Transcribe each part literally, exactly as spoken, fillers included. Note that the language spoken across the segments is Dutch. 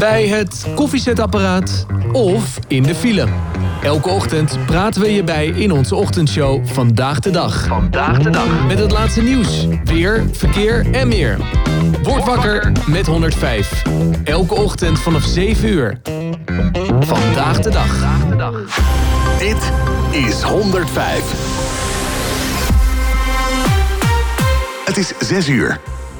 bij het koffiezetapparaat of in de file. Elke ochtend praten we je bij in onze ochtendshow Vandaag de Dag. Vandaag de Dag. Met het laatste nieuws, weer, verkeer en meer. Word wakker met honderdvijf. Elke ochtend vanaf zeven uur. Vandaag de Dag. Dit is honderdvijf. Het is zes uur.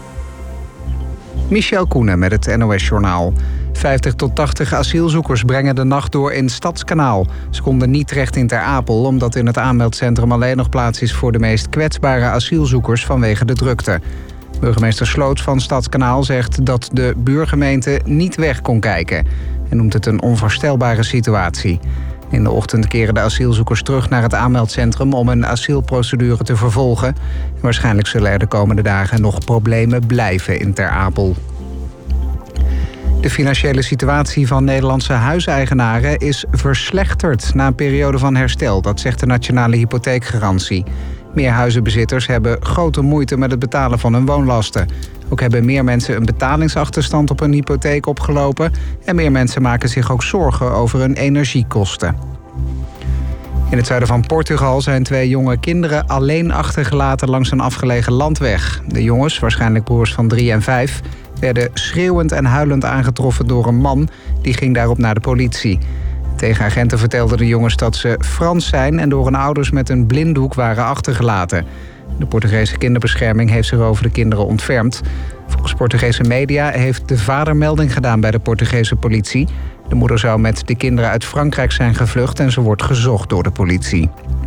Michel Koenen met het N O S-journaal. vijftig tot tachtig asielzoekers brengen de nacht door in Stadskanaal. Ze konden niet terecht in Ter Apel, omdat in het aanmeldcentrum alleen nog plaats is voor de meest kwetsbare asielzoekers vanwege de drukte. Burgemeester Sloots van Stadskanaal zegt dat de buurgemeente niet weg kon kijken en noemt het een onvoorstelbare situatie. In de ochtend keren de asielzoekers terug naar het aanmeldcentrum om een asielprocedure te vervolgen. En waarschijnlijk zullen er de komende dagen nog problemen blijven in Ter Apel. De financiële situatie van Nederlandse huiseigenaren is verslechterd na een periode van herstel. Dat zegt de Nationale Hypotheekgarantie. Meer huizenbezitters hebben grote moeite met het betalen van hun woonlasten. Ook hebben meer mensen een betalingsachterstand op hun hypotheek opgelopen. En meer mensen maken zich ook zorgen over hun energiekosten. In het zuiden van Portugal zijn twee jonge kinderen alleen achtergelaten langs een afgelegen landweg. De jongens, waarschijnlijk broers van drie en vijf, werden schreeuwend en huilend aangetroffen door een man. Die ging daarop naar de politie. Tegen agenten vertelden de jongens dat ze Frans zijn en door hun ouders met een blinddoek waren achtergelaten. De Portugese kinderbescherming heeft zich over de kinderen ontfermd. Volgens Portugese media heeft de vader melding gedaan bij de Portugese politie. De moeder zou met de kinderen uit Frankrijk zijn gevlucht en ze wordt gezocht door de politie.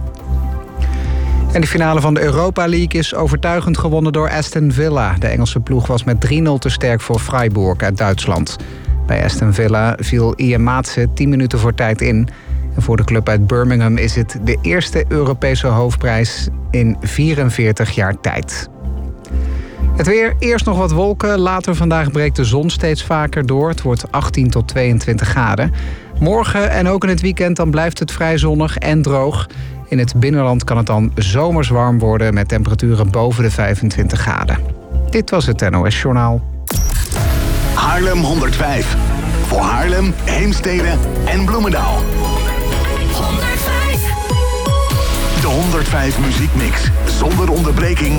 En de finale van de Europa League is overtuigend gewonnen door Aston Villa. De Engelse ploeg was met drie nul te sterk voor Freiburg uit Duitsland. Bij Aston Villa viel Ian Maatsen tien minuten voor tijd in. En voor de club uit Birmingham is het de eerste Europese hoofdprijs in vierenveertig jaar tijd. Het weer, eerst nog wat wolken. Later vandaag breekt de zon steeds vaker door. Het wordt achttien tot tweeëntwintig graden. Morgen en ook in het weekend dan blijft het vrij zonnig en droog. In het binnenland kan het dan zomers warm worden met temperaturen boven de vijfentwintig graden. Dit was het N O S-journaal. Haarlem honderdvijf. Voor Haarlem, Heemstede en Bloemendaal. honderdvijf. De honderdvijf muziekmix. Zonder onderbreking